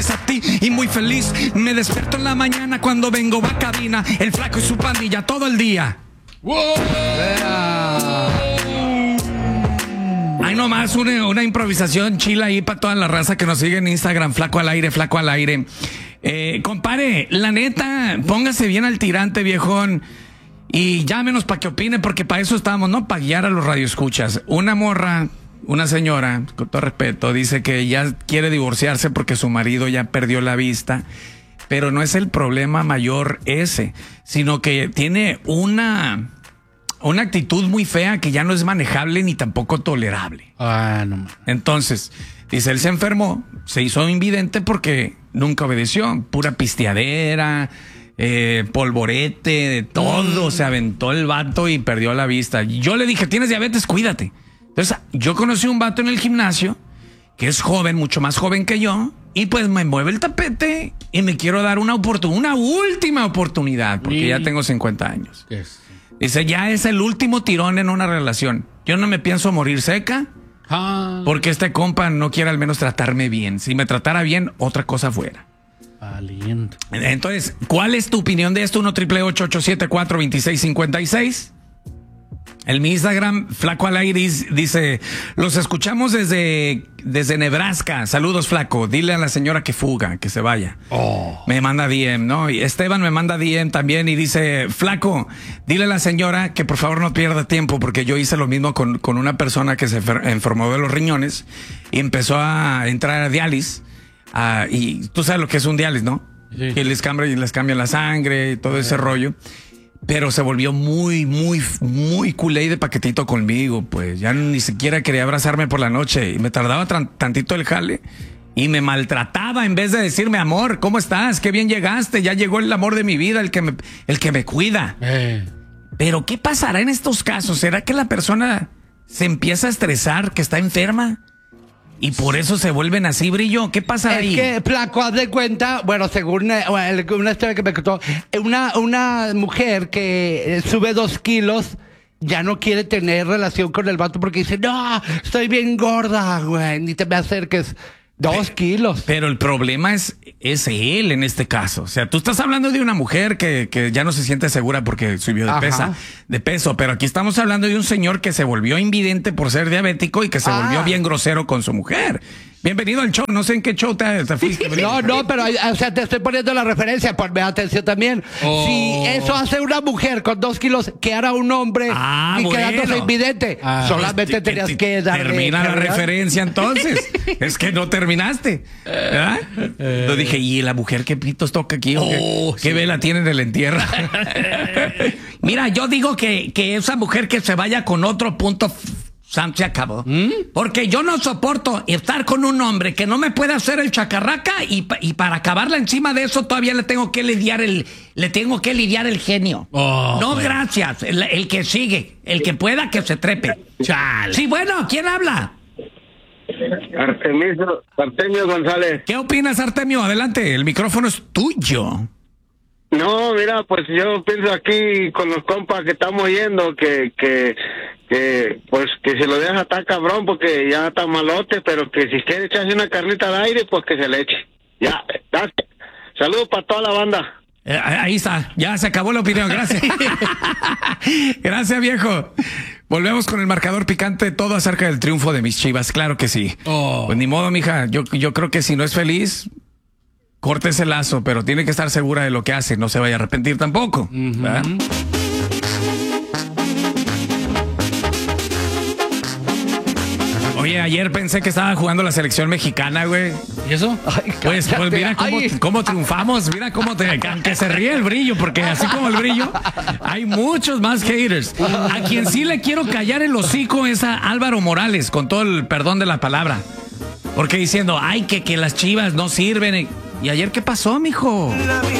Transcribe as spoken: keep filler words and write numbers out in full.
a ti y muy feliz. Me despierto en la mañana cuando vengo a cabina. El flaco y su pandilla todo el día. ¡Wow! Hay nomás una, una improvisación chila ahí para toda la raza que nos sigue en Instagram. Flaco al aire, flaco al aire. Eh, compare, la neta, póngase bien al tirante, viejón. Y llámenos para que opine, porque para eso estamos, no para guiar a los radioescuchas. Una morra, una señora, con todo respeto, dice que ya quiere divorciarse porque su marido ya perdió la vista. Pero no es el problema mayor ese, sino que tiene una, una actitud muy fea que ya no es manejable ni tampoco tolerable. Ah, no. Entonces, dice, él se enfermó, se hizo invidente porque nunca obedeció, pura pisteadera, eh, polvorete, de todo, mm. se aventó el vato y perdió la vista. Yo le dije, tienes diabetes, cuídate. Entonces, yo conocí un vato en el gimnasio que es joven, mucho más joven que yo, y pues me mueve el tapete y me quiero dar una oportunidad, una última oportunidad, porque sí. ya tengo cincuenta años. Yes. Dice, ya es el último tirón en una relación. Yo no me pienso morir seca, ah. porque este compa no quiere al menos tratarme bien. Si me tratara bien, otra cosa fuera. Valiente. Entonces, ¿cuál es tu opinión de esto? uno triple ocho ocho siete cuatro dos seis cinco seis. En mi Instagram, Flaco al aire, dice, los escuchamos desde, desde Nebraska. Saludos, Flaco. Dile a la señora que fuga, que se vaya. Oh. Me manda D M, ¿no? Y Esteban me manda D M también y dice, Flaco, dile a la señora que por favor no pierda tiempo, porque yo hice lo mismo con, con una persona que se enfermó de los riñones y empezó a entrar a diálisis. Uh, y tú sabes lo que es un diálisis, ¿no? Sí. Que les cambian, les cambian la sangre y todo ese rollo. Pero se volvió muy, muy, muy culé de paquetito conmigo, pues. Ya ni siquiera quería abrazarme por la noche. Y me tardaba tantito el jale. Y me maltrataba en vez de decirme, amor, ¿cómo estás? Qué bien llegaste. Ya llegó el amor de mi vida, el que me, el que me cuida. Eh. Pero, ¿qué pasará en estos casos? ¿Será que la persona se empieza a estresar, que está enferma? Y por eso se vuelven así, Brillo. ¿Qué pasa ahí? Es que, Flaco, haz de cuenta, bueno, según una historia que me contó, una, una mujer que sube dos kilos ya no quiere tener relación con el vato porque dice, no, estoy bien gorda, güey, ni te me acerques. Dos pero, kilos. Pero el problema es, es él en este caso. O sea, tú estás hablando de una mujer que, que ya no se siente segura porque subió de, pesa, de peso. Pero aquí estamos hablando de un señor que se volvió invidente por ser diabético y que se ah. volvió bien grosero con su mujer. Bienvenido al show. No sé en qué show te, te fuiste. No, no, pero o sea, te estoy poniendo la referencia. Ponme atención también. Oh. Si eso hace una mujer con dos kilos, ¿qué hará un hombre ah, y bueno. quedándose invidente? Ah, Solamente pues, tenías te, que darle... Termina la referencia entonces. Es que no terminaste. ¿Verdad? Eh. Yo dije, ¿y la mujer qué pitos toca aquí? Oh, ¿Qué, sí. ¿Qué vela tiene en el entierro? Mira, yo digo que, que esa mujer que se vaya con otro punto... Sam, se acabó. ¿Mm? Porque yo no soporto estar con un hombre que no me puede hacer el chacarraca y, y para acabarla encima de eso todavía le tengo que lidiar el, le tengo que lidiar el genio. Oh, no, bueno. gracias. El, el que sigue, el que pueda que se trepe. Chale. Sí, bueno, ¿quién habla? Artemio, Artemio González. ¿Qué opinas, Artemio? Adelante, el micrófono es tuyo. No, mira, pues yo pienso aquí con los compas que estamos yendo que, que, que, pues que se lo deja tan cabrón porque ya está malote, pero que si quiere echarse una carnita al aire, pues que se le eche. Ya, gracias. Saludos para toda la banda. Eh, ahí está, ya se acabó la opinión, gracias. Gracias, viejo. Volvemos con el marcador picante, todo acerca del triunfo de mis Chivas, claro que sí. Oh. Pues ni modo, mija, yo, yo creo que si no es feliz... Corte ese lazo, pero tiene que estar segura de lo que hace. No se vaya a arrepentir tampoco. Uh-huh. Oye, ayer pensé que estaba jugando la selección mexicana, güey. ¿Y eso? Ay, pues, pues mira cómo, cómo triunfamos. Mira cómo te... Que se ríe el Brillo, porque así como el Brillo, hay muchos más haters. A quien sí le quiero callar el hocico es a Álvaro Morales, con todo el perdón de la palabra. Porque diciendo, ay, que, que las Chivas no sirven... ¿Y ayer qué pasó, mijo?